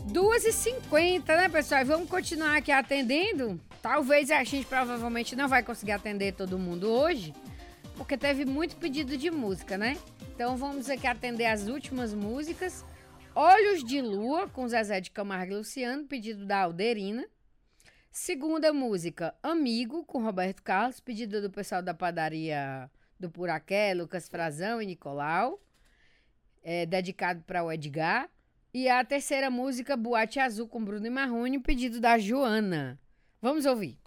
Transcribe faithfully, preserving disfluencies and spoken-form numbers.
duas e cinquenta, né, pessoal? Vamos continuar aqui atendendo? Talvez a gente provavelmente não vai conseguir atender todo mundo hoje, porque teve muito pedido de música, né? Então vamos aqui atender as últimas músicas. Olhos de Lua, com Zezé de Camargo e Luciano, pedido da Alderina. Segunda música, Amigo, com Roberto Carlos, pedido do pessoal da padaria do Puraqué, Lucas Frazão e Nicolau, é, dedicado para o Edgar. E a terceira música, Boate Azul, com Bruno e Marrone, pedido da Joana. Vamos ouvir.